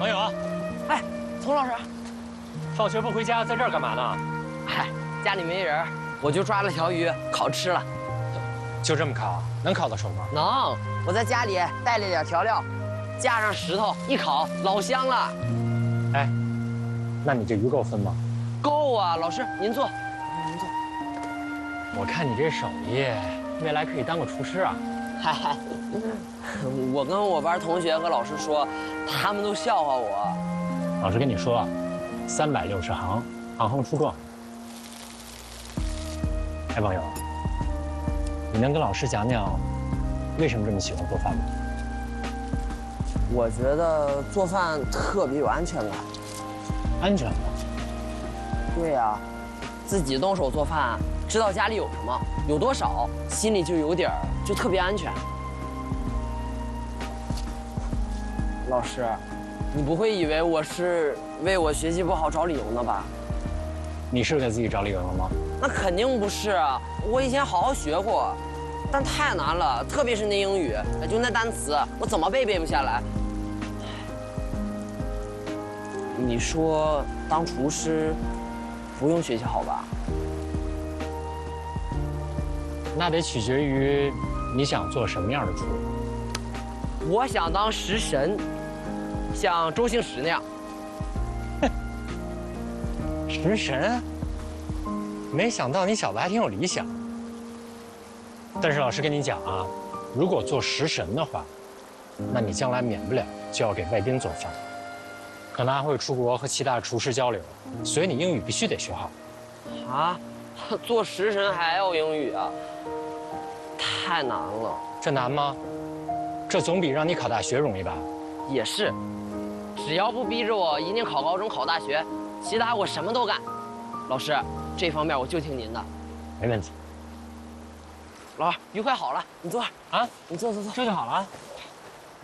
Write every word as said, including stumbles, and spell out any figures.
王勇， 哎，丛老师， 放学不回家，在这儿干嘛呢？ 嗨，家里没人，我就抓了条鱼烤吃了。 就这么烤，能烤得熟吗？ 能，我在家里带了点调料，加上石头一烤，老香了。 哎，那你这鱼够分吗？ 够啊，老师您坐，您坐。 我看你这手艺，未来可以当个厨师啊。 嗨嗨，我跟我班同学和老师说，他们都笑话我。 老师跟你说，三百六十行，行行出状元。哎，王勇，你能跟老师讲讲，为什么这么喜欢做饭吗？ 我觉得做饭特别有安全感。 安全感？ 对呀，自己动手做饭，知道家里有什么，有多少，心里就有点儿，就特别安全。老师，你不会以为我是为我学习不好找理由呢吧？ 你是给自己找理由了吗？ 那肯定不是啊，我以前好好学过，但太难了，特别是那英语，就那单词，我怎么背背不下来。你说当厨师不用学习好吧？ 那得取决于你想做什么样的厨。 我想当食神，像周星驰那样。 食神？没想到你小子还挺有理想。但是老师跟你讲啊，如果做食神的话，那你将来免不了就要给外宾做饭，可能还会出国和其他厨师交流，所以你英语必须得学好。 啊，做食神还要英语啊？太难了。 这难吗？这总比让你考大学容易吧？ 也是，只要不逼着我一定考高中、考大学，其他我什么都干。老师，这方面我就听您的。 没问题。 老二，鱼快好了，你坐。 啊， 你坐坐坐。 这就好了。